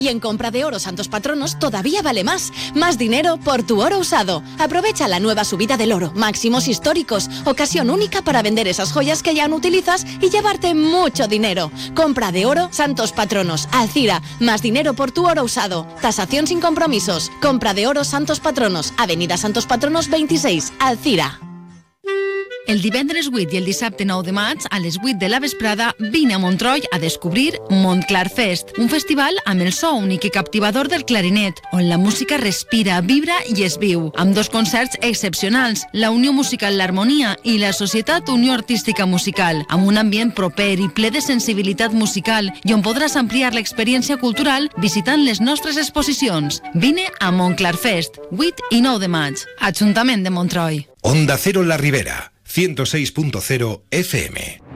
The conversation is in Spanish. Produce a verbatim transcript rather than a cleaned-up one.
Y en compra de oro Santos Patronos todavía vale más. Más dinero por tu oro usado. Aprovecha la nueva subida del oro. Máximos históricos. Ocasión única para vender esas joyas que ya no utilizas y llevarte mucho dinero. Compra de oro Santos Patronos. Alcira. Más dinero por tu oro usado. Tasación sin compromisos. Compra de oro Santos Patronos. Avenida Santos Patronos veintiséis. Alcira. El divendres vuit i el dissabte nou de maig, a les vuit de la vesprada, vine a Montroi a descobrir Montclar Fest, un festival amb el so únic i captivador del clarinet, on la música respira, vibra i es viu, amb dos concerts excepcionals, la Unió Musical L'Harmonia i la Societat Unió Artística Musical, amb un ambient proper i ple de sensibilitat musical i on podràs ampliar l'experiència cultural visitant les nostres exposicions. Vine a Montclar Fest, vuit i nou de maig, Ajuntament de Montroi. Onda Cero La Ribera, ciento seis punto cero F M.